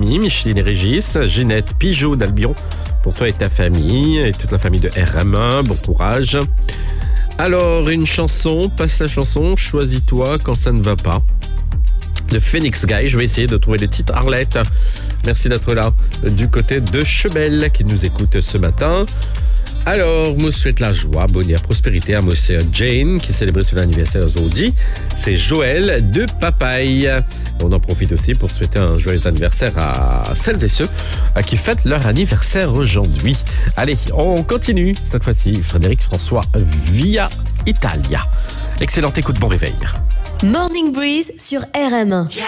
Stéphanie, Micheline et Régis, Ginette Pigeot d'Albion, pour toi et ta famille, et toute la famille de RM1, bon courage. Alors, une chanson, passe la chanson, choisis-toi quand ça ne va pas. Le Phoenix Guy, je vais essayer de trouver le titre. Arlette, merci d'être là, du côté de Chebel, qui nous écoute ce matin. Alors, me souhaite la joie, bonheur, prospérité à monsieur Jane, qui célèbre son anniversaire aujourd'hui. C'est Joël de Papaye. On en profite aussi pour souhaiter un joyeux anniversaire à celles et ceux qui fêtent leur anniversaire aujourd'hui. Allez, on continue. Cette fois-ci, Frédéric François via Italia. Excellente écoute, bon réveil. Morning Breeze sur RM1.